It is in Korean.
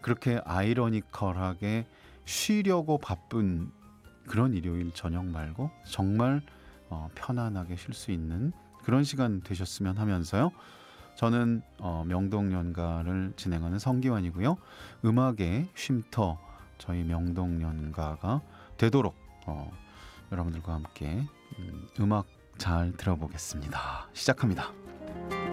그렇게 아이러니컬하게 쉬려고 바쁜 그런 일요일 저녁 말고 정말 편안하게 쉴 수 있는 그런 시간 되셨으면 하면서요. 저는 명동연가를 진행하는 성기환이고요. 음악의 쉼터 저희 명동연가가 되도록 여러분들과 함께 음악 잘 들어보겠습니다. 시작합니다.